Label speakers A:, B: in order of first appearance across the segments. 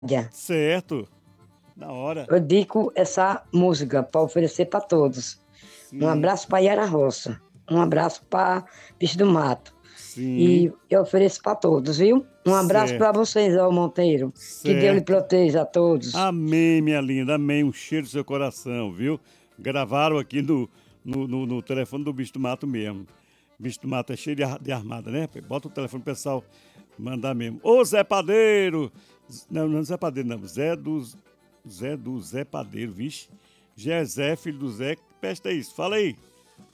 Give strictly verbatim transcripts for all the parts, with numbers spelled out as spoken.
A: Já.
B: Certo. Da hora.
A: Eu dedico essa música para oferecer para todos. Um
B: Sim,
A: abraço para Yara Roça. Um abraço para Bicho do Mato.
B: sim.
A: E eu ofereço para todos, viu? Um abraço para
B: Certo,
A: vocês, ó Monteiro. Que Deus lhe
B: certo.
A: proteja a todos.
B: Amém, minha linda, amém. Um cheiro do seu coração, viu? Gravaram aqui no, no, no- no telefone do Bicho do Mato mesmo. Bicho do Mato é cheio de, ar- de armada, né? Bota o telefone pro pessoal mandar mesmo. Ô Zé Padeiro! Não, não é Zé Padeiro, não. Zé do Zé do Zé Padeiro, vixe. Zé, filho do Zé. Que peste é isso? Fala aí.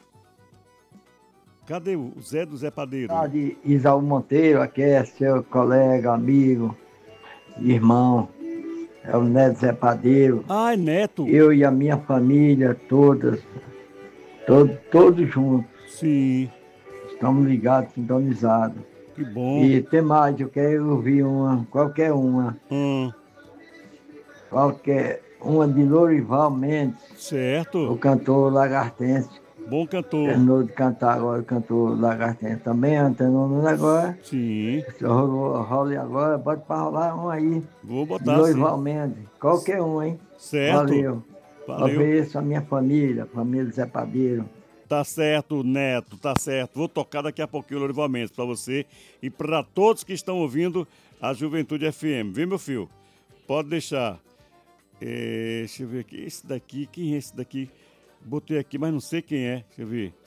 B: Cadê o Zé do Zé Padeiro?
C: De Isaú Monteiro, aqui é seu colega, amigo, irmão, é o Neto Zé Padeiro.
B: Ai, Neto.
C: Eu e a minha família, todas, todos, todos juntos,
B: Sim,
C: estamos ligados, sintonizados.
B: que bom.
C: E tem mais, eu quero ouvir uma, qualquer uma,
B: Hum,
C: qualquer uma de Lorival Mendes,
B: certo.
C: o cantor lagartense.
B: Bom cantor.
C: Terminou de cantar agora, o cantor lagartense também, antenando agora.
B: Sim,
C: Se rolou, role agora, pode para rolar um aí.
B: vou
C: De
B: botar sim.
C: Loival Mendes, qualquer um, hein?
B: Certo.
C: Valeu.
B: Valeu.
C: Ofereço a minha família, família Zé Padeiro.
B: Tá certo, Neto, tá certo. Vou tocar daqui a pouquinho o Lorival Mendes pra você e pra todos que estão ouvindo a Juventude F M, viu, meu filho? Pode deixar. É, deixa eu ver aqui. Esse daqui, quem é esse daqui? Botei aqui, mas não sei quem é. Deixa eu ver.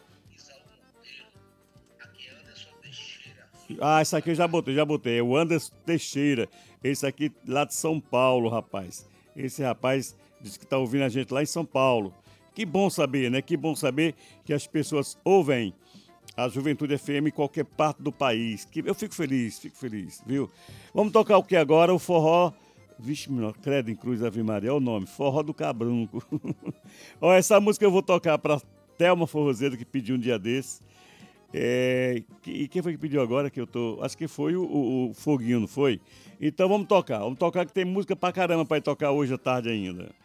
B: Ah, esse aqui eu já botei, já botei. É o Anderson Teixeira. Esse aqui lá de São Paulo, rapaz. Esse rapaz disse que tá ouvindo a gente lá em São Paulo. Que bom saber, né? Que bom saber que as pessoas ouvem a Juventude F M em qualquer parte do país. Que eu fico feliz, fico feliz, viu? Vamos tocar o que agora? O forró. Vixe, meu, credo em cruz Ave Maria, é o nome. Forró do Cabrunco. Ó, essa música eu vou tocar pra Thelma Forrozeiro, que pediu um dia desse. É, e quem foi que pediu agora que eu tô? Acho que foi o, o, o Foguinho, não foi? Então vamos tocar, vamos tocar que tem música pra caramba pra ir tocar hoje à tarde ainda.